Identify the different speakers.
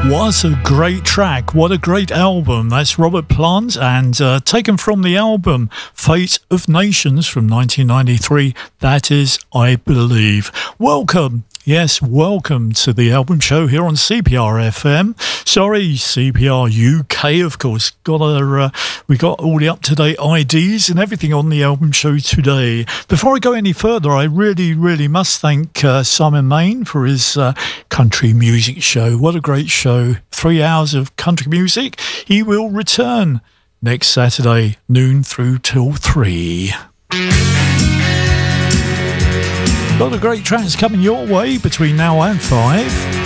Speaker 1: What a great track. What a great album. That's Robert Plant and taken from the album Fate of Nations from 1993. That is I Believe. Welcome. Yes, welcome to the album show here on CPR FM. Sorry, CPR UK, of course. We got all the up-to-date IDs and everything on the album show today. Before I go any further, I really must thank Simon Main for his country music show. What a great show. 3 hours of country music. He will return next Saturday, noon through till 3. A lot of great tracks coming your way between now and 5.